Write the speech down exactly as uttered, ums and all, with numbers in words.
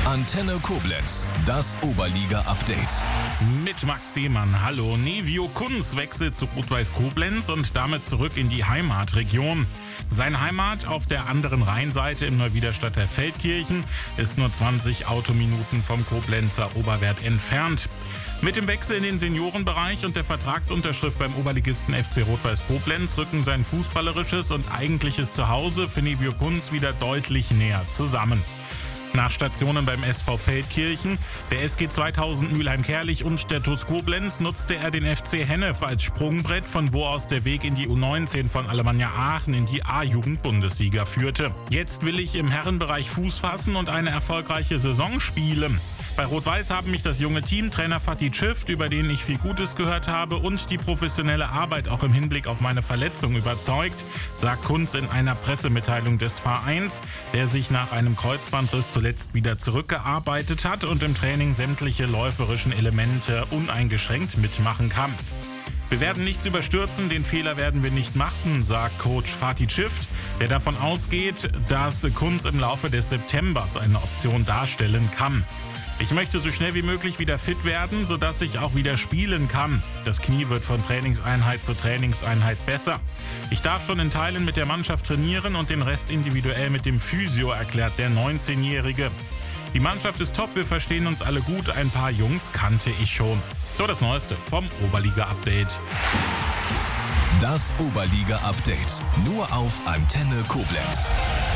Antenne Koblenz, das Oberliga-Update. Mit Max Demann, hallo. Nevio Kunz wechselt zu Rot-Weiß Koblenz und damit zurück in die Heimatregion. Seine Heimat auf der anderen Rheinseite im Neuwiederstadter Feldkirchen ist nur zwanzig Autominuten vom Koblenzer Oberwert entfernt. Mit dem Wechsel in den Seniorenbereich und der Vertragsunterschrift beim Oberligisten F C Rot-Weiß Koblenz rücken sein fußballerisches und eigentliches Zuhause für Nevio Kunz wieder deutlich näher zusammen. Nach Stationen beim S V Feldkirchen, der S G zweitausend Mülheim-Kärlich und der T U S Koblenz nutzte er den F C Hennef als Sprungbrett, von wo aus der Weg in die U neunzehn von Alemannia Aachen in die A-Jugend-Bundesliga führte. Jetzt will ich im Herrenbereich Fuß fassen und eine erfolgreiche Saison spielen. Bei Rot-Weiß haben mich das junge Team, Trainer Fatih Çift, über den ich viel Gutes gehört habe, und die professionelle Arbeit auch im Hinblick auf meine Verletzung überzeugt, sagt Kunz in einer Pressemitteilung des Vereins, der sich nach einem Kreuzbandriss zuletzt wieder zurückgearbeitet hat und im Training sämtliche läuferischen Elemente uneingeschränkt mitmachen kann. Wir werden nichts überstürzen, den Fehler werden wir nicht machen, sagt Coach Fatih Çift, der davon ausgeht, dass Kunz im Laufe des Septembers eine Option darstellen kann. Ich möchte so schnell wie möglich wieder fit werden, sodass ich auch wieder spielen kann. Das Knie wird von Trainingseinheit zu Trainingseinheit besser. Ich darf schon in Teilen mit der Mannschaft trainieren und den Rest individuell mit dem Physio, erklärt der neunzehnjährige. Die Mannschaft ist top, wir verstehen uns alle gut, ein paar Jungs kannte ich schon. So das Neueste vom Oberliga-Update. Das Oberliga-Update nur auf Antenne Koblenz.